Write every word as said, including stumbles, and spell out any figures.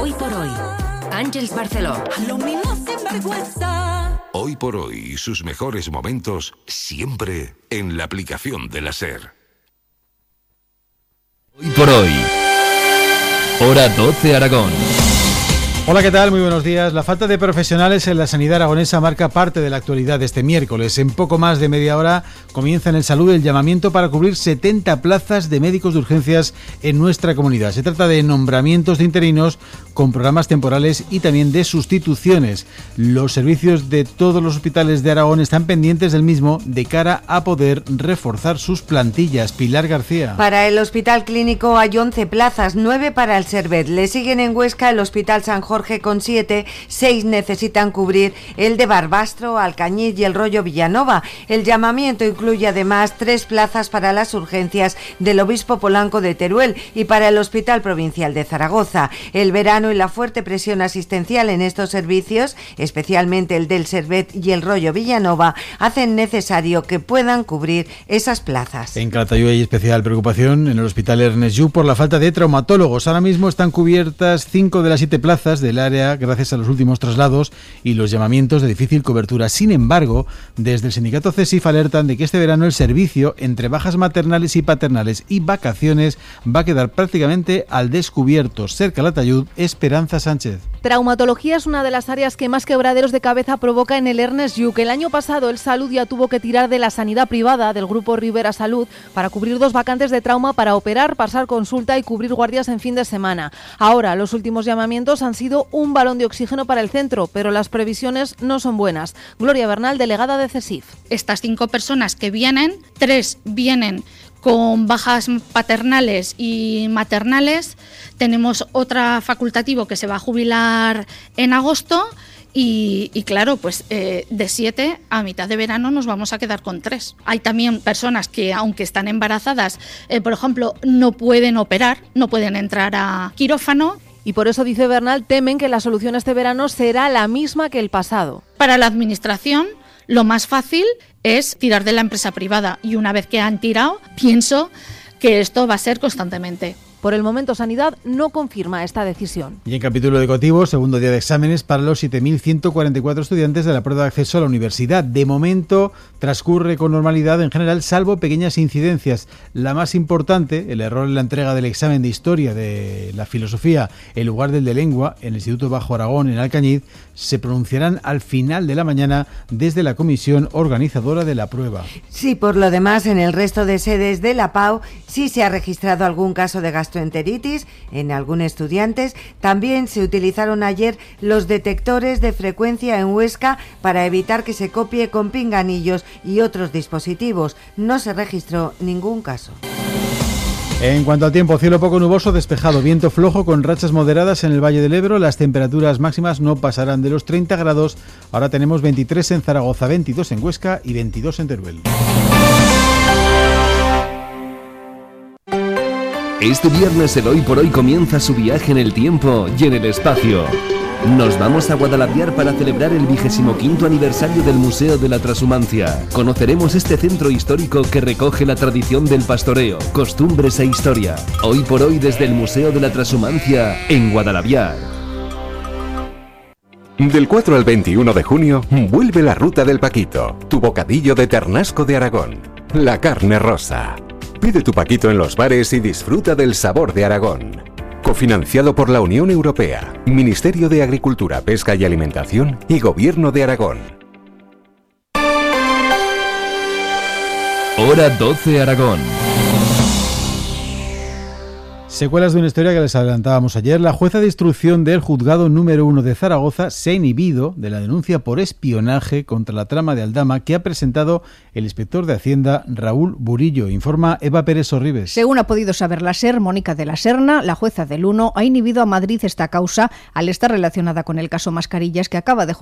Hoy por hoy, Àngels Barceló. Hoy por hoy, sus mejores momentos siempre en la aplicación de la SER. Hoy por hoy, hora doce Aragón. Hola, ¿qué tal? Muy buenos días. La falta de profesionales en la sanidad aragonesa marca parte de la actualidad de este miércoles. En poco más de media hora comienza en el Salud el llamamiento para cubrir setenta plazas de médicos de urgencias en nuestra comunidad. Se trata de nombramientos de interinos con programas temporales y también de sustituciones. Los servicios de todos los hospitales de Aragón están pendientes del mismo de cara a poder reforzar sus plantillas. Pilar García. Para el Hospital Clínico hay once plazas, nueve para el Servet. Le siguen en Huesca el Hospital San Jorge Jorge con siete, seis necesitan cubrir el de Barbastro, Alcañiz y el Rollo Villanova. El llamamiento incluye además tres plazas para las urgencias del Obispo Polanco de Teruel y para el Hospital Provincial de Zaragoza. El verano y la fuerte presión asistencial en estos servicios, especialmente el del Servet y el Rollo Villanova, hacen necesario que puedan cubrir esas plazas. En Calatayud hay especial preocupación en el Hospital Ernest Lluch por la falta de traumatólogos. Ahora mismo están cubiertas cinco de las siete plazas del área gracias a los últimos traslados y los llamamientos de difícil cobertura. Sin embargo, desde el sindicato CESIF alertan de que este verano el servicio, entre bajas maternales y paternales y vacaciones, va a quedar prácticamente al descubierto. Ser Calatayud, Esperanza Sánchez. Traumatología es una de las áreas que más quebraderos de cabeza provoca en el Ernest Lluch. El año pasado el Salud ya tuvo que tirar de la sanidad privada del grupo Rivera Salud para cubrir dos vacantes de trauma para operar, pasar consulta y cubrir guardias en fin de semana. Ahora, los últimos llamamientos han sido un balón de oxígeno para el centro, pero las previsiones no son buenas. Gloria Bernal, delegada de CESIF. Estas cinco personas que vienen, tres vienen con bajas paternales y maternales. Tenemos otra facultativo que se va a jubilar en agosto y, y claro, pues eh, de siete a mitad de verano nos vamos a quedar con tres. Hay también personas que, aunque están embarazadas, eh, por ejemplo, no pueden operar, no pueden entrar a quirófano. Y por eso, dice Bernal, temen que la solución este verano será la misma que el pasado. Para la administración, lo más fácil es tirar de la empresa privada y una vez que han tirado, pienso que esto va a ser constantemente. Por el momento, Sanidad no confirma esta decisión. Y en capítulo educativo, segundo día de exámenes para los siete mil ciento cuarenta y cuatro estudiantes de la prueba de acceso a la universidad. De momento, transcurre con normalidad en general, salvo pequeñas incidencias. La más importante, el error en la entrega del examen de Historia de la Filosofía en lugar del de Lengua en el Instituto Bajo Aragón, en Alcañiz, se pronunciarán al final de la mañana desde la comisión organizadora de la prueba. Sí, por lo demás, en el resto de sedes de la P A U sí se ha registrado algún caso de gastroenteritis en algún estudiante. También se utilizaron ayer los detectores de frecuencia en Huesca para evitar que se copie con pinganillos y otros dispositivos. No se registró ningún caso. En cuanto al tiempo, cielo poco nuboso, despejado, viento flojo con rachas moderadas en el Valle del Ebro. Las temperaturas máximas no pasarán de los treinta grados. Ahora tenemos veintitrés en Zaragoza, veintidós en Huesca y veintidós en Teruel. Este viernes el Hoy por Hoy comienza su viaje en el tiempo y en el espacio. Nos vamos a Guadalaviar para celebrar el vigésimo quinto aniversario del Museo de la Trashumancia. Conoceremos este centro histórico que recoge la tradición del pastoreo, costumbres e historia. Hoy por Hoy desde el Museo de la Trashumancia en Guadalaviar. Del cuatro al veintiuno de junio, vuelve la Ruta del Paquito, tu bocadillo de Ternasco de Aragón. La carne rosa. Pide tu paquito en los bares y disfruta del sabor de Aragón. Cofinanciado por la Unión Europea, Ministerio de Agricultura, Pesca y Alimentación y Gobierno de Aragón. Hora doce Aragón. Secuelas de una historia que les adelantábamos ayer. La jueza de instrucción del juzgado número uno de Zaragoza se ha inhibido de la denuncia por espionaje contra la trama de Aldama que ha presentado el inspector de Hacienda Raúl Burillo. Informa Eva Pérez Orribes. Según ha podido saber la SER, Mónica de la Serna, la jueza del uno, ha inhibido a Madrid esta causa al estar relacionada con el caso Mascarillas que acaba de